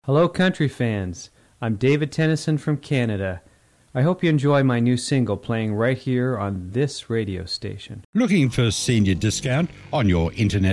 Hello, country fans. I'm David Tennyson from Canada. I hope you enjoy my new single playing right here on this radio station. Looking for senior discount on your internet